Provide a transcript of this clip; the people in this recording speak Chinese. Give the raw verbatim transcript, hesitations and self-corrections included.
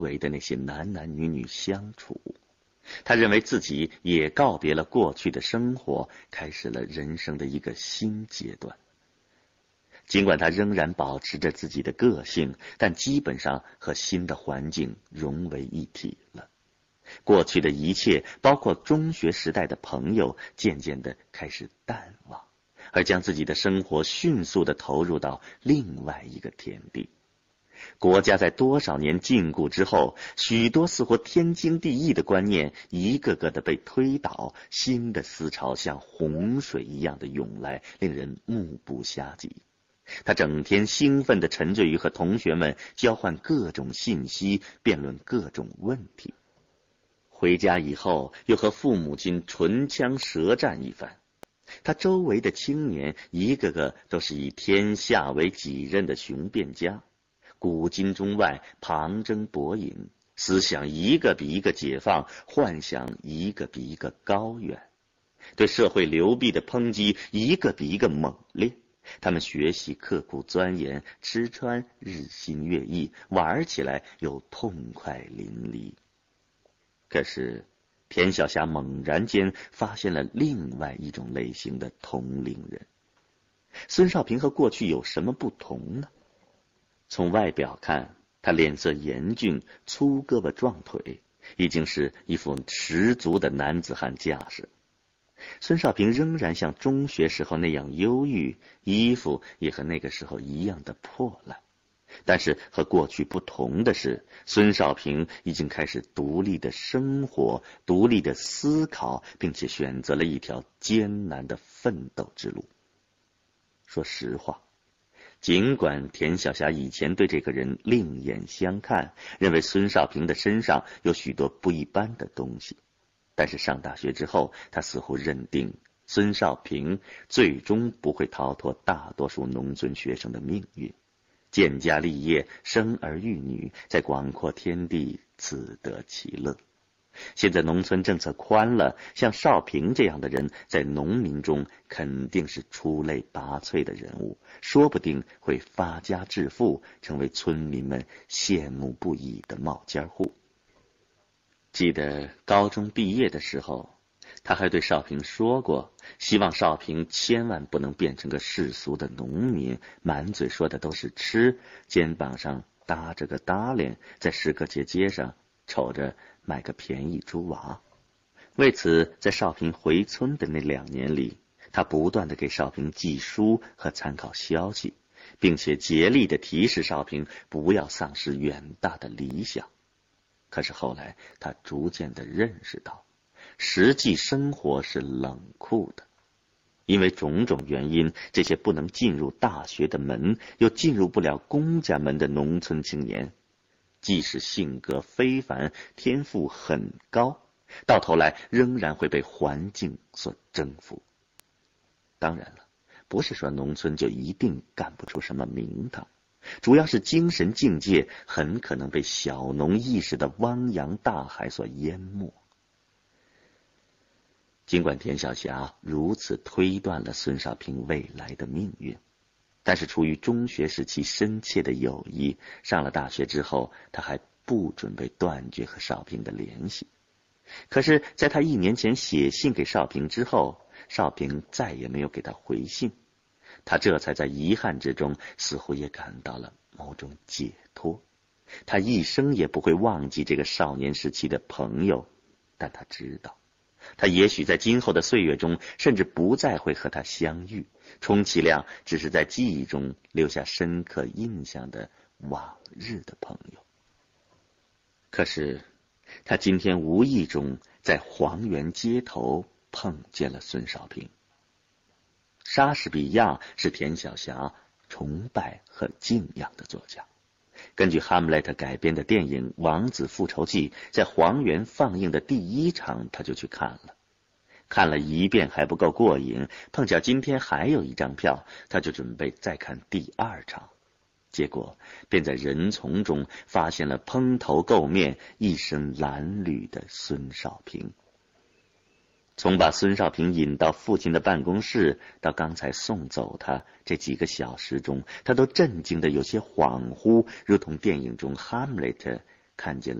围的那些男男女女相处。他认为自己也告别了过去的生活，开始了人生的一个新阶段。尽管他仍然保持着自己的个性，但基本上和新的环境融为一体了。过去的一切，包括中学时代的朋友，渐渐地开始淡忘，而将自己的生活迅速地投入到另外一个天地。国家在多少年禁锢之后，许多似乎天经地义的观念一个个的被推倒，新的思潮像洪水一样的涌来，令人目不暇接。他整天兴奋地沉醉于和同学们交换各种信息，辩论各种问题。回家以后又和父母亲唇枪舌战一番。他周围的青年一个个都是以天下为己任的雄辩家，古今中外旁征博引，思想一个比一个解放，幻想一个比一个高远，对社会流弊的抨击一个比一个猛烈。他们学习刻苦钻研，吃穿日新月异，玩起来又痛快淋漓。可是田晓霞猛然间发现了另外一种类型的同龄人。孙少平和过去有什么不同呢？从外表看，他脸色严峻，粗胳膊壮腿，已经是一副十足的男子汉架势。孙少平仍然像中学时候那样忧郁，衣服也和那个时候一样的破烂。但是和过去不同的是，孙少平已经开始独立的生活，独立的思考，并且选择了一条艰难的奋斗之路。说实话，尽管田晓霞以前对这个人另眼相看，认为孙少平的身上有许多不一般的东西，但是上大学之后，他似乎认定孙少平最终不会逃脱大多数农村学生的命运，建家立业，生儿育女，在广阔天地自得其乐。现在农村政策宽了，像少平这样的人在农民中肯定是出类拔萃的人物，说不定会发家致富，成为村民们羡慕不已的冒尖户。记得高中毕业的时候，他还对少平说过，希望少平千万不能变成个世俗的农民，满嘴说的都是吃，肩膀上搭着个搭链，在石河街街上瞅着买个便宜猪娃。为此，在少平回村的那两年里，他不断地给少平寄书和参考消息，并且竭力地提示少平不要丧失远大的理想。可是后来他逐渐地认识到，实际生活是冷酷的。因为种种原因，这些不能进入大学的门，又进入不了公家门的农村青年，即使性格非凡，天赋很高，到头来仍然会被环境所征服。当然了，不是说农村就一定干不出什么名堂，主要是精神境界很可能被小农意识的汪洋大海所淹没。尽管田晓霞如此推断了孙少平未来的命运，但是出于中学时期深切的友谊，上了大学之后，他还不准备断绝和少平的联系。可是在他一年前写信给少平之后，少平再也没有给他回信，他这才在遗憾之中似乎也感到了某种解脱。他一生也不会忘记这个少年时期的朋友，但他知道他也许在今后的岁月中甚至不再会和他相遇，充其量只是在记忆中留下深刻印象的往日的朋友。可是他今天无意中在黄原街头碰见了孙少平。莎士比亚是田晓霞崇拜和敬仰的作家。根据哈姆雷特改编的电影《王子复仇记》在黄原放映的第一场，他就去看了。看了一遍还不够过瘾，碰巧今天还有一张票，他就准备再看第二场。结果便在人丛中发现了蓬头垢面、一身褴褛的孙少平。从把孙少平引到父亲的办公室到刚才送走他，这几个小时中，他都震惊得有些恍惚，如同电影中哈姆雷特看见